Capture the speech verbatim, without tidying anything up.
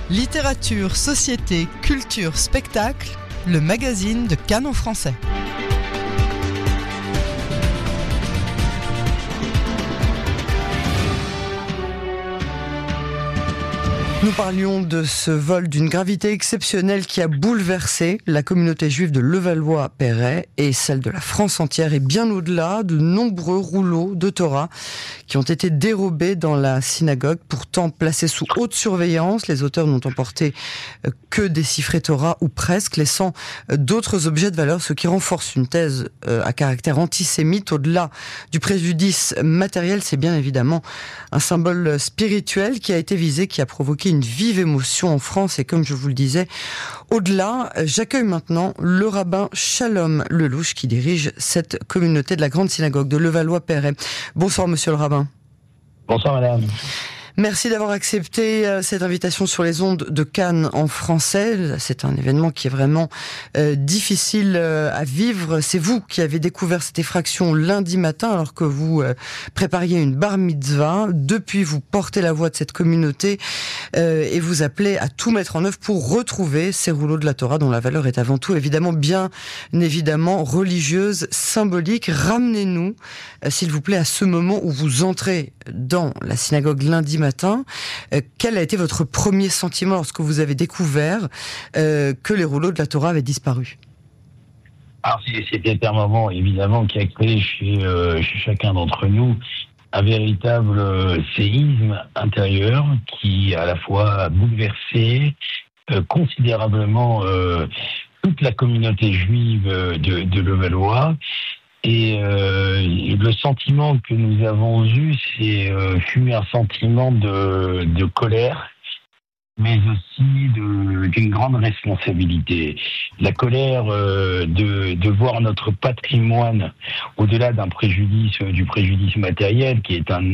Littérature, société, culture, spectacle, le magazine de Cannes en français. Nous parlions de ce vol d'une gravité exceptionnelle qui a bouleversé la communauté juive de Levallois-Perret et celle de la France entière, et bien au-delà, de nombreux rouleaux de Torah qui ont été dérobés dans la synagogue, pourtant placés sous haute surveillance. Les auteurs n'ont emporté que des déchiffrés Torah, ou presque, laissant d'autres objets de valeur, ce qui renforce une thèse à caractère antisémite. Au-delà du préjudice matériel, c'est bien évidemment un symbole spirituel qui a été visé, qui a provoqué une vive émotion en France. Et comme je vous le disais, au-delà, j'accueille maintenant le rabbin Shalom Lelouch qui dirige cette communauté de la grande synagogue de Levallois-Perret. Bonsoir monsieur le rabbin. Bonsoir madame. Merci d'avoir accepté cette invitation sur les ondes de Cannes en français. C'est un événement qui est vraiment euh, difficile euh, à vivre. C'est vous qui avez découvert cette effraction lundi matin alors que vous euh, prépariez une bar mitzvah. Depuis, vous portez la voix de cette communauté euh, et vous appelez à tout mettre en œuvre pour retrouver ces rouleaux de la Torah dont la valeur est avant tout évidemment, bien évidemment, religieuse, symbolique. Ramenez-nous, euh, s'il vous plaît, à ce moment où vous entrez dans la synagogue lundi matin. Matin, euh, quel a été votre premier sentiment lorsque vous avez découvert euh, que les rouleaux de la Torah avaient disparu? Alors c'était un moment évidemment qui a créé chez, euh, chez chacun d'entre nous un véritable euh, séisme intérieur qui à la fois a bouleversé euh, considérablement euh, toute la communauté juive de, de Levallois. Et, euh, et le sentiment que nous avons eu, c'est euh, fut un sentiment de, de colère, mais aussi de, d'une grande responsabilité. La colère euh, de, de voir notre patrimoine, au-delà d'un préjudice, du préjudice matériel, qui est un